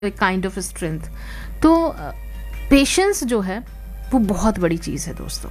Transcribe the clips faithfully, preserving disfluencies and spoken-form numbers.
Kind of strength. तो patience जो है वो बहुत बड़ी चीज़ है दोस्तों।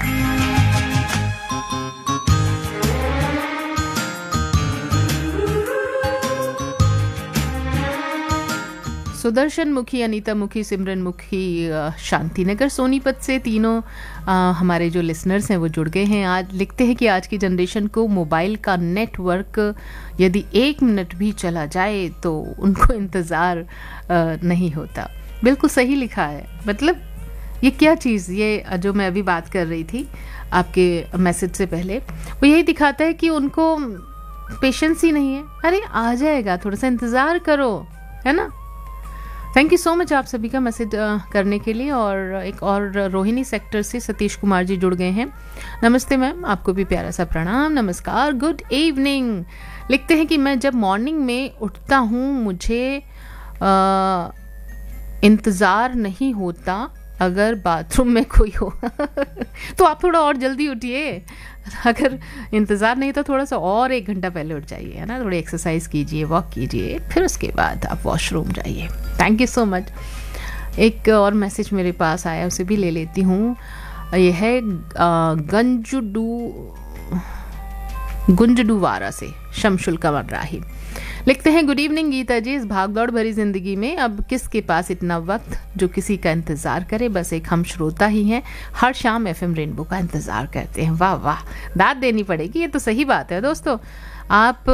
सुदर्शन मुखी, अनीता मुखी, सिमरन मुखी, शांतिनगर सोनीपत से तीनों आ, हमारे जो लिसनर्स हैं वो जुड़ गए हैं। आज लिखते हैं कि आज की जनरेशन को मोबाइल का नेटवर्क यदि एक मिनट भी चला जाए तो उनको इंतज़ार नहीं होता। बिल्कुल सही लिखा है। मतलब ये क्या चीज़, ये जो मैं अभी बात कर रही थी आपके मैसेज से पहले, वो यही दिखाता है कि उनको पेशेंस ही नहीं है। अरे आ जाएगा, थोड़ा सा इंतज़ार करो, है ना। थैंक यू सो मच आप सभी का मैसेज करने के लिए। और एक और रोहिणी सेक्टर से सतीश कुमार जी जुड़ गए हैं। नमस्ते मैम, आपको भी प्यारा सा प्रणाम, नमस्कार, गुड इवनिंग। लिखते हैं कि मैं जब मॉर्निंग में उठता हूँ मुझे आ, इंतज़ार नहीं होता अगर बाथरूम में कोई हो तो आप थोड़ा और जल्दी उठिए। अगर इंतज़ार नहीं तो थोड़ा सा और एक घंटा पहले उठ जाइए, है ना। थोड़ी एक्सरसाइज कीजिए, वॉक कीजिए, फिर उसके बाद आप वॉशरूम जाइए। Thank you so much. एक और मैसेज मेरे पास आया, उसे भी ले लेती हूँ। ये है गंजुडू गुंजडूवारा से शमशुल कमर राही। लिखते हैं, गुड इवनिंग गीता जी। इस भागदौड़ भरी जिंदगी में अब किसके पास इतना वक्त जो किसी का इंतजार करे। बस एक हम श्रोता ही हैं, हर शाम एफएम रेनबो का इंतजार करते हैं। वाह वाह, दाद देनी पड़ेगी, ये तो सही बात है दोस्तों। आप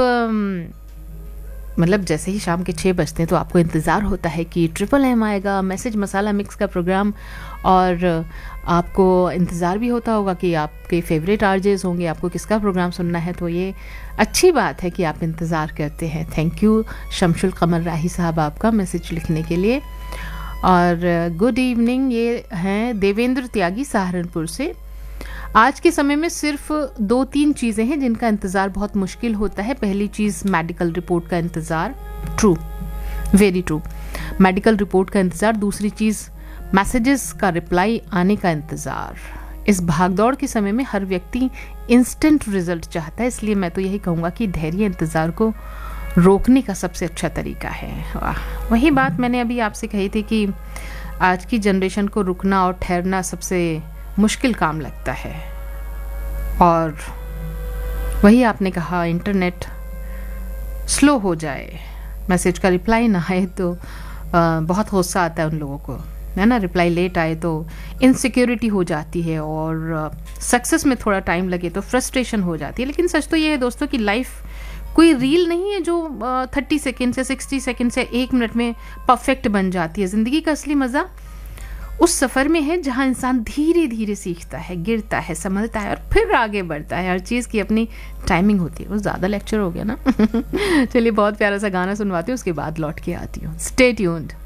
मतलब जैसे ही शाम के छः बजते हैं तो आपको इंतज़ार होता है कि ट्रिपल एम आएगा, मैसेज मसाला मिक्स का प्रोग्राम, और आपको इंतज़ार भी होता होगा कि आपके फेवरेट आरजेस होंगे, आपको किसका प्रोग्राम सुनना है। तो ये अच्छी बात है कि आप इंतज़ार करते हैं। थैंक यू शमशुल कमर राही साहब आपका मैसेज लिखने के लिए। और गुड इवनिंग, ये हैं देवेंद्र त्यागी सहारनपुर से। आज के समय में सिर्फ दो तीन चीज़ें हैं जिनका इंतज़ार बहुत मुश्किल होता है। पहली चीज़ मेडिकल रिपोर्ट का इंतज़ार, true, very true, medical report का इंतज़ार। दूसरी चीज़ मैसेजेस का रिप्लाई आने का इंतज़ार। इस भागदौड़ के समय में हर व्यक्ति इंस्टेंट रिजल्ट चाहता है, इसलिए मैं तो यही कहूँगा कि धैर्य इंतज़ार को रोकने का सबसे अच्छा तरीका है। वाह, वही बात मैंने अभी आपसे कही थी कि आज की जनरेशन को रुकना और ठहरना सबसे मुश्किल काम लगता है। और वही आपने कहा, इंटरनेट स्लो हो जाए, मैसेज का रिप्लाई ना आए तो आ, बहुत गुस्सा आता है उन लोगों को, है ना। रिप्लाई लेट आए तो इनसिक्योरिटी हो जाती है, और सक्सेस में थोड़ा टाइम लगे तो फ्रस्ट्रेशन हो जाती है। लेकिन सच तो ये है दोस्तों कि लाइफ कोई रील नहीं है जो थर्टी सेकेंड से सिक्सटी सेकेंड से एक मिनट में परफेक्ट बन जाती है। ज़िंदगी का असली मज़ा उस सफ़र में है जहाँ इंसान धीरे धीरे सीखता है, गिरता है, संभलता है और फिर आगे बढ़ता है। हर चीज़ की अपनी टाइमिंग होती है। वो ज़्यादा लेक्चर हो गया ना चलिए बहुत प्यारा सा गाना सुनवाती हूँ, उसके बाद लौट के आती हूँ। Stay tuned.